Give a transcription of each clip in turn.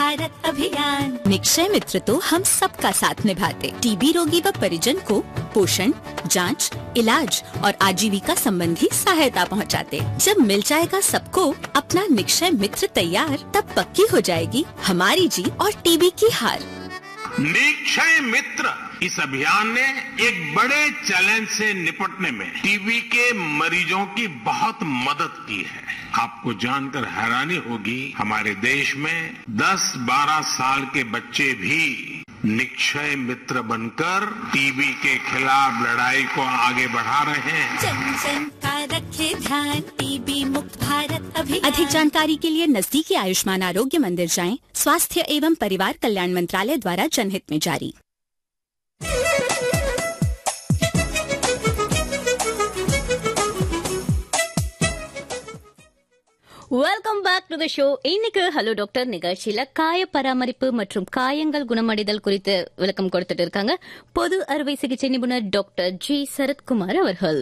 भारत अभियान। निक्षय मित्र तो हम सबका साथ निभाते, टीबी रोगी व परिजन को पोषण, जांच, इलाज और आजीविका संबंधी सहायता पहुंचाते। जब मिल जाएगा सबको अपना निक्षय मित्र तैयार, तब पक्की हो जाएगी हमारी जीत और टीबी की हार। निक्षय मित्र इस अभियान ने एक बड़े चैलेंज से निपटने में टीबी के मरीजों की बहुत मदद की है। आपको जानकर हैरानी होगी, हमारे देश में 10-12 साल के बच्चे भी निक्षय मित्र बनकर टीबी के खिलाफ लड़ाई को आगे बढ़ा रहे हैं। जन जन का रखे ध्यान, टीबी मुक्त भारत अभियान। अधिक जानकारी के लिए नजदीकी आयुष्मान आरोग्य मंदिर जाएं। स्वास्थ्य एवं परिवार कल्याण मंत्रालय द्वारा जनहित में जारी। Welcome back to the show. இன்னைக்கு ஹலோ டாக்டர் நிகழ்ச்சியில காய பராமரிப்பு மற்றும் காயங்கள் குணமடைதல் குறித்து விளக்கம் கொடுத்துட்டு இருக்காங்க பொது அறுவை சிகிச்சை நிபுணர் டாக்டர் ஜி சரத்குமார் அவர்கள்.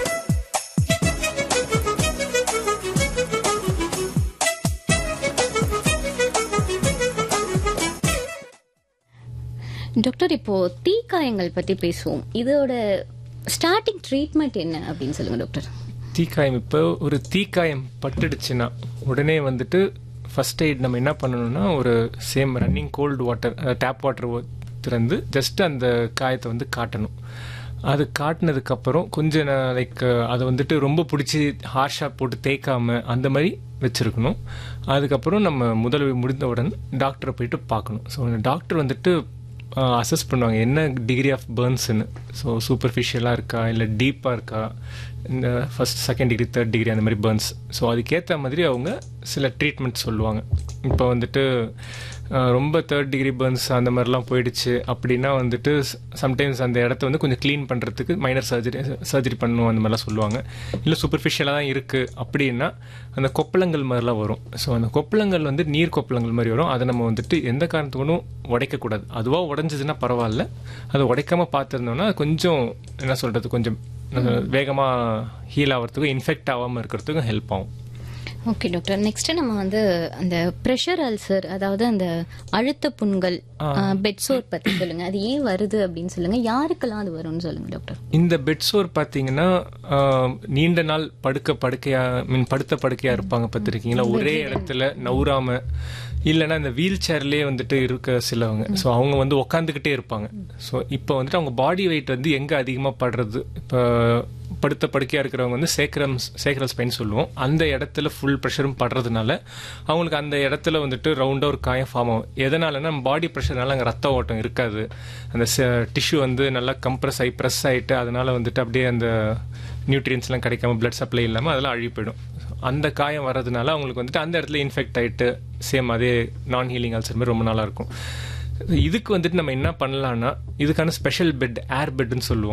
டாக்டர், இப்போ தீக்காயங்கள் பத்தி பேசுவோம். இதோட ஸ்டார்டிங் ட்ரீட்மெண்ட் என்ன அப்படின்னு சொல்லுங்க டாக்டர். தீக்காயம், இப்போ ஒரு தீக்காயம் பட்டுடுச்சுன்னா உடனே வந்துட்டு ஃபர்ஸ்ட் எய்ட் நம்ம என்ன பண்ணணும்னா, ஒரு same running cold water, tap water திறந்து ஜஸ்ட் அந்த காயத்தை வந்து காட்டணும். அது காட்டினதுக்கப்புறம் கொஞ்சம் லைக் அதை வந்துட்டு ரொம்ப பிடிச்சி ஹார்ஷாக போட்டு தேய்க்காம அந்த மாதிரி வச்சுருக்கணும். அதுக்கப்புறம் நம்ம முதலுதவி முடிந்தவுடன் டாக்டரை போயிட்டு பார்க்கணும். ஸோ டாக்டர் வந்துட்டு அசஸ் பண்ணுவாங்க என்ன டிகிரி ஆஃப் பர்ன்ஸ்ன்னு. ஸோ சூப்பர்ஃபிஷியலாக இருக்கா இல்லை டீப்பாக இருக்கா, இந்த first second degree third degree அந்த மாதிரி பர்ன்ஸ். ஸோ அதுக்கேற்ற மாதிரி அவங்க சில ட்ரீட்மெண்ட் சொல்லுவாங்க. இப்போ வந்துட்டு ரொம்ப தேர்ட் டிகிரி பர்ன்ஸ் அந்த மாதிரிலாம் போயிடுச்சு அப்படின்னா வந்துட்டு சம்டைம்ஸ் அந்த இடத்த வந்து கொஞ்சம் க்ளீன் பண்ணுறதுக்கு மைனர் சர்ஜரி பண்ணணும் அந்த மாதிரிலாம் சொல்லுவாங்க. இல்லை சூப்பர்ஃபிஷியலாக தான் இருக்குது அப்படின்னா அந்த கொப்பளங்கள் மாதிரிலாம் வரும். ஸோ அந்த கொப்பளங்கள் வந்து நீர் கொப்பளங்கள் மாதிரி வரும். அதை நம்ம வந்துட்டு எந்த காரணத்துக்கும் உடைக்கக்கூடாது. அதுவாக உடஞ்சதுன்னா பரவாயில்ல, அதை உடைக்காமல் பார்த்துருந்தோம்னா கொஞ்சம் என்ன சொல்கிறது, கொஞ்சம் வேகமாக ஹீல் ஆகிறதுக்கும் இன்ஃபெக்ட் ஆகாமல் இருக்கிறதுக்கும் ஹெல்ப் ஆகும். ஓகே டாக்டர், நெக்ஸ்ட் நம்ம வந்து அந்த ப்ரெஷர் அல்சர், அதாவது அந்த அழுத்த புண்கள், பெட் சோர் பத்தி சொல்லுங்க. அது ஏன் வருது அப்படின்னு சொல்லுங்க, யாருக்கெல்லாம் அது வரும்னு சொல்லுங்க டாக்டர். இந்த பெட் சோர் பாத்தீங்கன்னா நீண்ட நாள் படுத்த படுக்கையா இருப்பாங்க பார்த்திருக்கீங்களா, ஒரே இடத்துல நவுறாம, இல்லைன்னா இந்த வீல் சேர்லேயே வந்துட்டு இருக்க சிலவங்க. ஸோ அவங்க வந்து உக்காந்துக்கிட்டே இருப்பாங்க. ஸோ இப்போ வந்துட்டு அவங்க பாடி வெயிட் வந்து எங்கே அதிகமாக படுறது, இப்போ படுத்த படுக்கையாக இருக்கிறவங்க வந்து சேக்ரல் ஸ்பைன் சொல்லுவோம், அந்த இடத்துல ஃபுல் ப்ரெஷரும் படுறதுனால அவங்களுக்கு அந்த இடத்துல வந்துட்டு ரவுண்டாக ஒரு காயம் ஃபார்ம் ஆகும். எதனாலன்னா நம்ம பாடி ப்ரெஷர்னால அங்கே ரத்த ஓட்டம் இருக்காது, அந்த டிஷ்யூ வந்து நல்லா ப்ரெஸ் ஆகிட்டு அதனால வந்துட்டு அப்படியே அந்த நியூட்ரியன்ஸ்லாம் கிடைக்காம பிளட் சப்ளை இல்லாமல் அதெல்லாம் அழுகி போயிடும். அந்த காயம் வர்றதுனால அவங்களுக்கு வந்துட்டு அந்த இடத்துல இன்ஃபெக்ட் ஆகிட்டு சேம் அதே நான் ஹீலிங் அல்சர் மாதிரி ரொம்ப நாளாக இருக்கும். இதுக்கு வந்துட்டு நம்ம என்ன பண்ணலான்னா, இதுக்கான ஸ்பெஷல் பெட், ஏர் பெட்னு சொல்லுவோம்.